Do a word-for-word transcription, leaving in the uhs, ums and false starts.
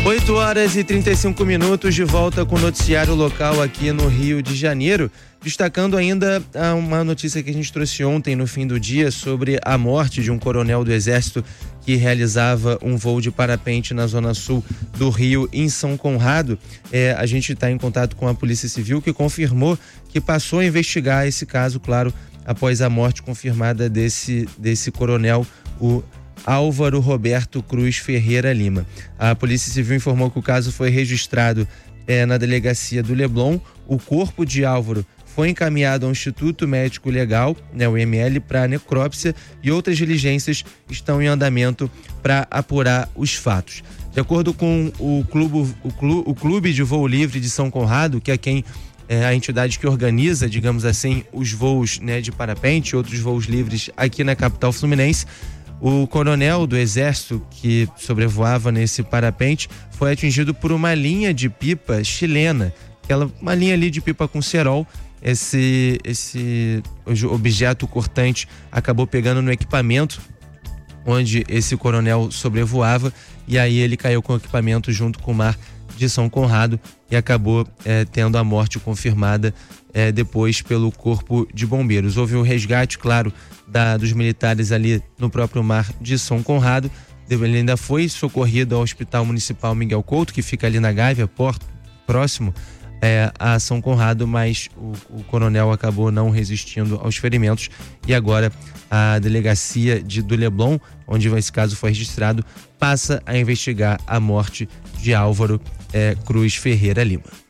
oito horas e trinta e cinco minutos, de volta com o noticiário local aqui no Rio de Janeiro, destacando ainda uma notícia que a gente trouxe ontem no fim do dia sobre a morte de um coronel do Exército que realizava um voo de parapente na zona sul do Rio, em São Conrado. É, a gente está em contato com a Polícia Civil, que confirmou que passou a investigar esse caso, claro, após a morte confirmada desse, desse coronel, o Álvaro Roberto Cruz Ferreira Lima. A Polícia Civil informou que o caso foi registrado eh, na delegacia do Leblon. O corpo de Álvaro foi encaminhado ao Instituto Médico Legal, né, o I M L, para necrópsia, e outras diligências estão em andamento para apurar os fatos. De acordo com o clube, o clube, o clube de Voo Livre de São Conrado, que é quem é a entidade que organiza, digamos assim, os voos, né, de parapente e outros voos livres aqui na capital fluminense, o coronel do Exército que sobrevoava nesse parapente foi atingido por uma linha de pipa chilena, aquela, uma linha ali de pipa com cerol. Esse, esse objeto cortante acabou pegando no equipamento onde esse coronel sobrevoava, e aí ele caiu com o equipamento junto com o mar de São Conrado e acabou é, tendo a morte confirmada é, depois pelo Corpo de Bombeiros. Houve um resgate, claro, da, dos militares ali no próprio mar de São Conrado. Ele ainda foi socorrido ao Hospital Municipal Miguel Couto, que fica ali na Gávea, porto, próximo é, a São Conrado, mas o, o coronel acabou não resistindo aos ferimentos, e agora a delegacia de, do Leblon, onde esse caso foi registrado, passa a investigar a morte de Álvaro é, Cruz Ferreira Lima.